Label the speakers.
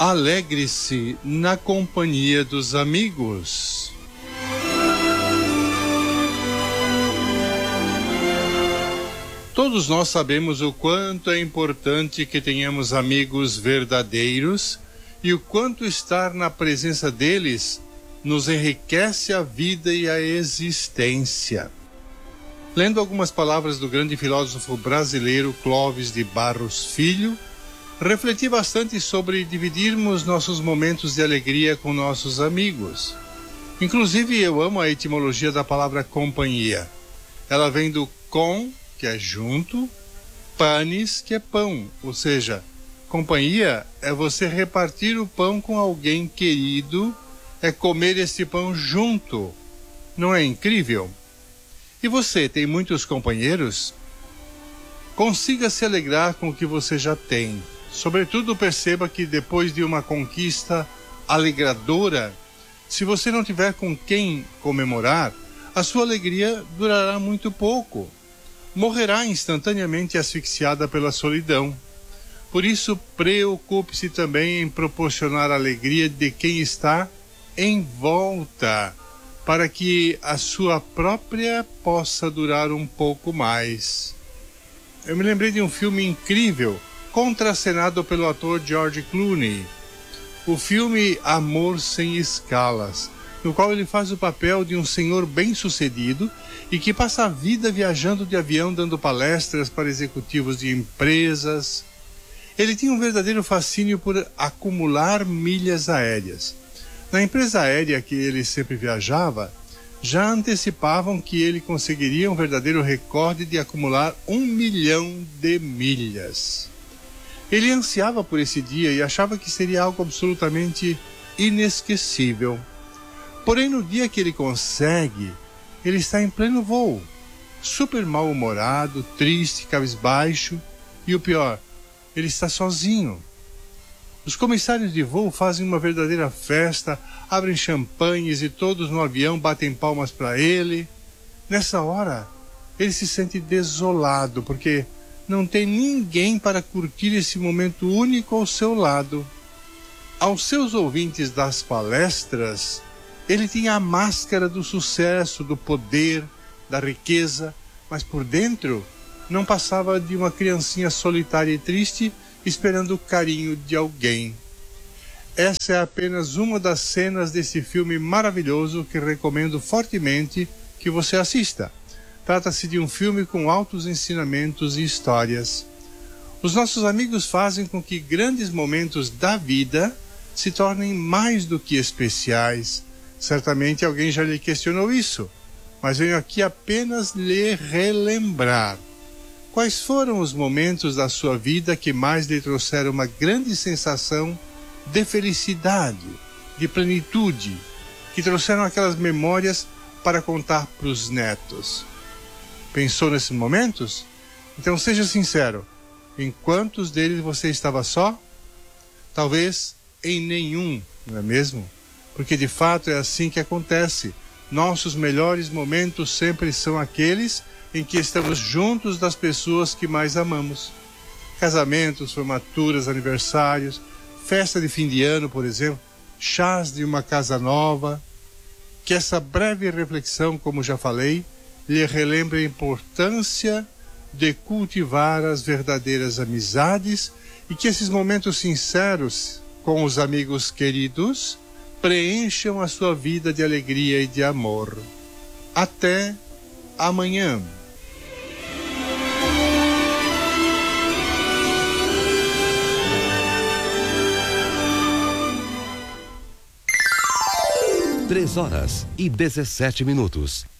Speaker 1: Alegre-se na companhia dos amigos. Todos nós sabemos o quanto é importante que tenhamos amigos verdadeiros e o quanto estar na presença deles nos enriquece a vida e a existência. Lendo algumas palavras do grande filósofo brasileiro Clóvis de Barros Filho, refleti bastante sobre dividirmos nossos momentos de alegria com nossos amigos. Inclusive, eu amo a etimologia da palavra companhia. Ela vem do com, que é junto, panis, que é pão, ou seja, companhia é você repartir o pão com alguém querido, é comer esse pão junto. Não é incrível? E você, tem muitos companheiros? Consiga se alegrar com o que você já tem. Sobretudo, perceba que depois de uma conquista alegradora, se você não tiver com quem comemorar, a sua alegria durará muito pouco. Morrerá instantaneamente asfixiada pela solidão. Por isso, preocupe-se também em proporcionar a alegria de quem está em volta, para que a sua própria possa durar um pouco mais. Eu me lembrei de um filme incrível, contracenado pelo ator George Clooney. O filme Amor Sem Escalas, no qual ele faz o papel de um senhor bem-sucedido e que passa a vida viajando de avião dando palestras para executivos de empresas. Ele tinha um verdadeiro fascínio por acumular milhas aéreas. Na empresa aérea que ele sempre viajava, já antecipavam que ele conseguiria um verdadeiro recorde de acumular 1 milhão de milhas. Ele ansiava por esse dia e achava que seria algo absolutamente inesquecível. Porém, no dia que ele consegue, ele está em pleno voo, super mal-humorado, triste, cabisbaixo, e o pior, ele está sozinho. Os comissários de voo fazem uma verdadeira festa, abrem champanhes e todos no avião batem palmas para ele. Nessa hora, ele se sente desolado, porque não tem ninguém para curtir esse momento único ao seu lado. Aos seus ouvintes das palestras, ele tinha a máscara do sucesso, do poder, da riqueza, mas por dentro não passava de uma criancinha solitária e triste, esperando o carinho de alguém. Essa é apenas uma das cenas desse filme maravilhoso que recomendo fortemente que você assista. Trata-se de um filme com altos ensinamentos e histórias. Os nossos amigos fazem com que grandes momentos da vida se tornem mais do que especiais. Certamente alguém já lhe questionou isso, mas venho aqui apenas lhe relembrar. Quais foram os momentos da sua vida que mais lhe trouxeram uma grande sensação de felicidade, de plenitude, que trouxeram aquelas memórias para contar para os netos? Pensou nesses momentos? Então seja sincero, em quantos deles você estava só? Talvez em nenhum, não é mesmo? Porque de fato é assim que acontece. Nossos melhores momentos sempre são aqueles em que estamos juntos das pessoas que mais amamos. Casamentos, formaturas, aniversários, festa de fim de ano, por exemplo, chás de uma casa nova. Que essa breve reflexão, como já falei, lhe relembre a importância de cultivar as verdadeiras amizades e que esses momentos sinceros com os amigos queridos preencham a sua vida de alegria e de amor. Até amanhã.
Speaker 2: Três horas e 17 minutos.